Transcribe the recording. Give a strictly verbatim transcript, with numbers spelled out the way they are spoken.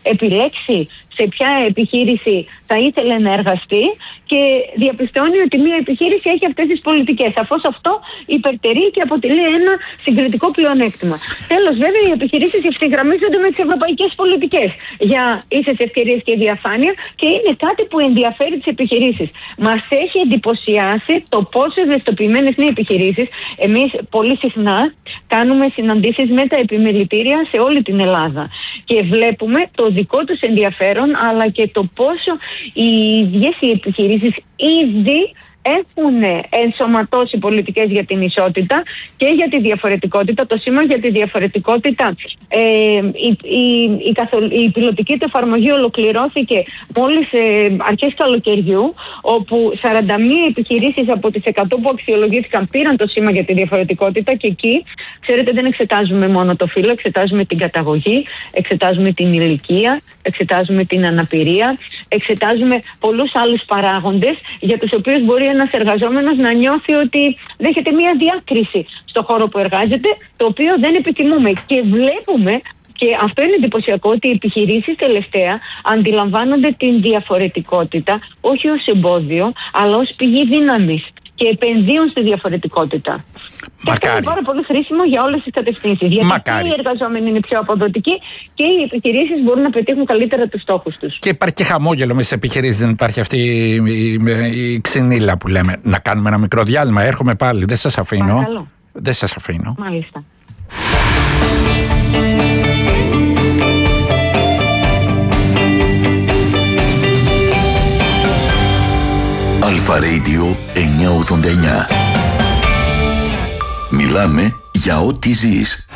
επιλέξει σε ποια επιχείρηση θα ήθελε να εργαστεί και διαπιστώνει ότι μια επιχείρηση έχει αυτές τις πολιτικές. Σαφώς αυτό υπερτερεί και αποτελεί ένα συγκριτικό πλεονέκτημα. Τέλος, βέβαια, οι επιχειρήσεις ευθυγραμμίζονται με τις ευρωπαϊκές πολιτικές για ίσες ευκαιρίες και διαφάνεια και είναι κάτι που ενδιαφέρει τις επιχειρήσεις. Μας έχει εντυπωσιάσει το πόσο ευαισθητοποιημένες είναι οι επιχειρήσεις. Εμείς πολύ συχνά κάνουμε συναντήσεις με τα επιμελητήρια σε όλη την Ελλάδα και βλέπουμε το δικό τους ενδιαφέρον, αλλά και το πόσο οι ίδιες οι επιχειρήσεις ήδη έχουν ενσωματώσει πολιτικές για την ισότητα και για τη διαφορετικότητα. Το σήμα για τη διαφορετικότητα, ε, η, η, η, καθολ, η πιλωτική του εφαρμογή ολοκληρώθηκε μόλις ε, αρχές καλοκαιριού, όπου σαράντα μία επιχειρήσεις από τις εκατό που αξιολογήθηκαν πήραν το σήμα για τη διαφορετικότητα και εκεί, ξέρετε, δεν εξετάζουμε μόνο το φύλο, εξετάζουμε την καταγωγή, εξετάζουμε την ηλικία, εξετάζουμε την αναπηρία, εξετάζουμε πολλούς άλλους παράγοντες για τους οποίους μπορεί ένας εργαζόμενος να νιώθει ότι δέχεται μία διάκριση στο χώρο που εργάζεται, το οποίο δεν επιθυμούμε. Και βλέπουμε, και αυτό είναι εντυπωσιακό, ότι οι επιχειρήσεις τελευταία αντιλαμβάνονται την διαφορετικότητα όχι ως εμπόδιο, αλλά ως πηγή δύναμης και επενδύουν στη διαφορετικότητα. Και αυτό είναι πάρα πολύ χρήσιμο για όλες τις κατευθύνσεις. Γιατί Μακάρι. και οι εργαζόμενοι είναι πιο αποδοτικοί και οι επιχειρήσεις μπορούν να πετύχουν καλύτερα τους στόχους τους. Και υπάρχει και χαμόγελο με τις επιχειρήσεις, δεν υπάρχει αυτή η, η, η ξυνήλα που λέμε. Να κάνουμε ένα μικρό διάλειμμα, έρχομαι πάλι. Δεν σας αφήνω. Παρακαλώ. Δεν σας αφήνω. Μάλιστα. Αλφα Radio εννιακόσια ογδόντα εννιά. Μιλάμε για ό,τι ζεις.